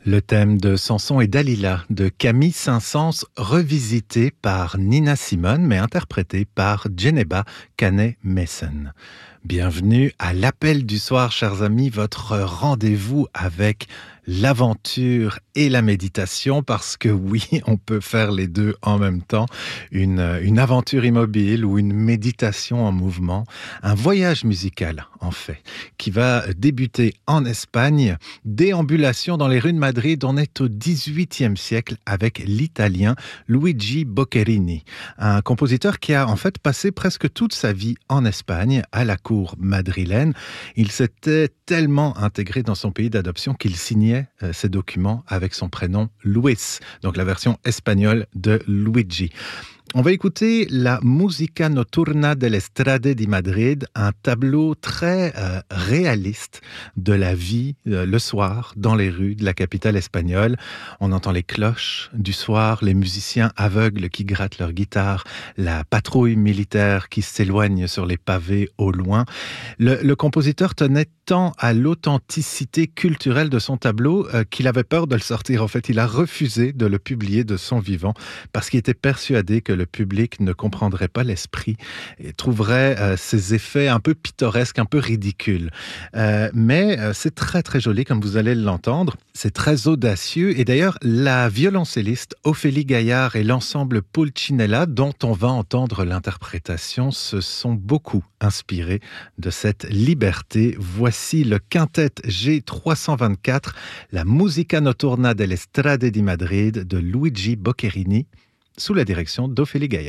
Le thème de Samson et Dalila de Camille Saint-Saëns, revisité par Nina Simone, mais interprété par Djeneba Kane-Messen. Bienvenue à l'Appel du soir, chers amis, votre rendez-vous avec l'aventure et la méditation, parce que oui, on peut faire les deux en même temps. Une aventure immobile ou une méditation en mouvement, un voyage musical en fait, qui va débuter en Espagne. Déambulation dans les rues de Madrid, on est au XVIIIe siècle avec l'italien Luigi Boccherini, un compositeur qui a en fait passé presque toute sa vie en Espagne, à la cour madrilène. Il s'était tellement intégré dans son pays d'adoption qu'il signait ses documents avec son prénom Luis, donc la version espagnole de Luigi. On va écouter la Musica Notturna delle Strade di Madrid, un tableau très réaliste de la vie le soir dans les rues de la capitale espagnole. On entend les cloches du soir, les musiciens aveugles qui grattent leur guitare, la patrouille militaire qui s'éloigne sur les pavés au loin. Le compositeur tenait tant à l'authenticité culturelle de son tableau qu'il avait peur de le sortir. En fait, il a refusé de le publier de son vivant parce qu'il était persuadé que le public ne comprendrait pas l'esprit et trouverait ces effets un peu pittoresques, un peu ridicules. Mais c'est très très joli, comme vous allez l'entendre. C'est très audacieux. Et d'ailleurs, la violoncelliste Ophélie Gaillard et l'ensemble Pulcinella, dont on va entendre l'interprétation, se sont beaucoup inspirés de cette liberté. Voici le quintet G324, la Musica Notturna delle Strade di Madrid de Luigi Boccherini, sous la direction d'Ophélie Gaillard.